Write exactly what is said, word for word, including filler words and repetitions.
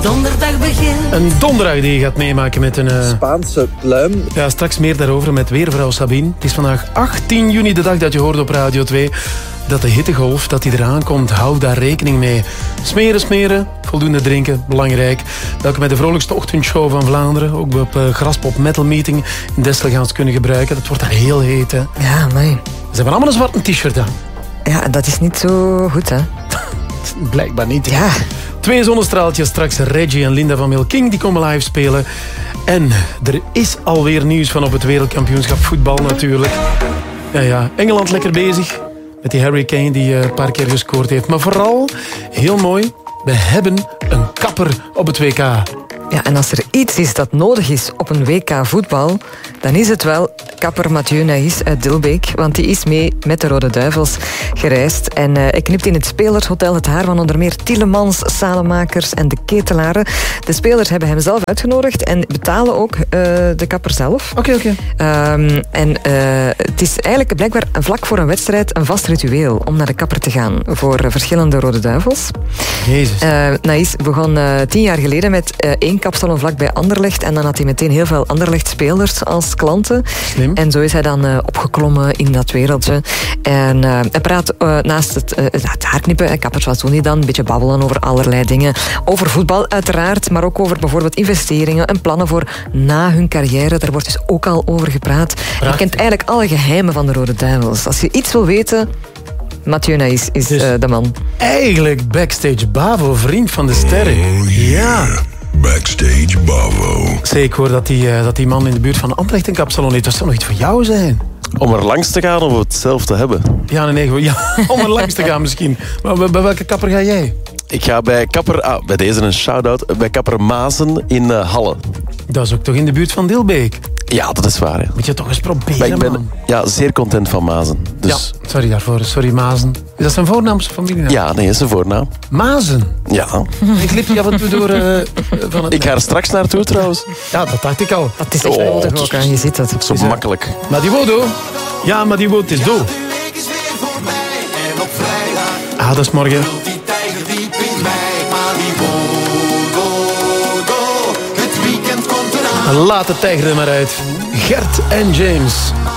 donderdag begint. Een donderdag die je gaat meemaken met een... Uh... Spaanse pluim. Ja, straks meer daarover met weervrouw Sabine. Het is vandaag achttien juni, de dag dat je hoort op Radio twee... dat de hittegolf, dat die eraan komt, hou daar rekening mee. Smeren, smeren, voldoende drinken, belangrijk. Welke met de vrolijkste ochtendshow van Vlaanderen, ook op uh, Graspop Metal Meeting in Destel gaan ze kunnen gebruiken. Dat wordt daar heel heet, hè. Ja, amai. Ze hebben allemaal een zwarte t-shirt aan. Ja, dat is niet zo goed, hè. Blijkbaar niet. Ja. Twee zonnestraaltjes, straks Reggie en Linda van Milking, die komen live spelen. En er is alweer nieuws van op het wereldkampioenschap voetbal natuurlijk. Ja, ja, Engeland lekker bezig. Met die Harry Kane die een paar keer gescoord heeft. Maar vooral, heel mooi, we hebben een kapper op het W K. Ja, en als er iets is dat nodig is op een W K voetbal, dan is het wel kapper Mathieu Naïs uit Dilbeek. Want die is mee met de Rode Duivels gereisd. En uh, hij knipt in het Spelershotel het haar van onder meer Tielemans, Salemakers en de Ketelaren. De spelers hebben hem zelf uitgenodigd en betalen ook uh, de kapper zelf. Oké, okay, oké. Okay. Um, en uh, het is eigenlijk blijkbaar vlak voor een wedstrijd een vast ritueel om naar de kapper te gaan voor uh, verschillende Rode Duivels. Jezus. Uh, Naïs begon uh, tien jaar geleden met uh, één kapsalon vlak bij Anderlecht en dan had hij meteen heel veel Anderlecht-spelers als klanten. Slim. En zo is hij dan uh, opgeklommen in dat wereldje. En uh, hij praat uh, naast het, uh, het haarknippen, en kappers, wat doen die dan? Een beetje babbelen over allerlei dingen. Over voetbal uiteraard, maar ook over bijvoorbeeld investeringen en plannen voor na hun carrière. Daar wordt dus ook al over gepraat. Je kent eigenlijk alle geheimen van de Rode Duivels. Als je iets wil weten, Mathieu Naïs is dus uh, de man. Eigenlijk backstage Bavo, vriend van de sterren. Oh, yeah. Ja. Backstage Bavo. Zeg, ik hoor dat die, uh, dat die man in de buurt van Anderlecht een kapsalon heeft. Dat zou nog iets voor jou zijn. Om er langs te gaan of het zelf te hebben? Ja, nee, nee, ja, om er langs te gaan misschien. Maar bij welke kapper ga jij? Ik ga bij kapper... Ah, bij deze een shout-out. Bij kapper Mazen in uh, Halle. Dat is ook toch in de buurt van Dilbeek? Ja, dat is waar. Ja. Moet je toch eens proberen, maar ik ben man. Ja, zeer content van Mazen. Dus... Ja, sorry daarvoor. Sorry, Mazen. Is dat zijn voornaam of familienaam? Ja, nee, is zijn voornaam. Mazen? Ja. Ik liep je af en toe door uh, van het... Ik ga er straks naartoe trouwens. Ja, dat dacht ik al. Dat is echt oh, nodig ook, aan. Je ziet dat. Zo makkelijk. Maar die wodo. Ja, maar die wodo, het is dood. Ah, dat is morgen. Laat de tijger er maar uit. Gert en James.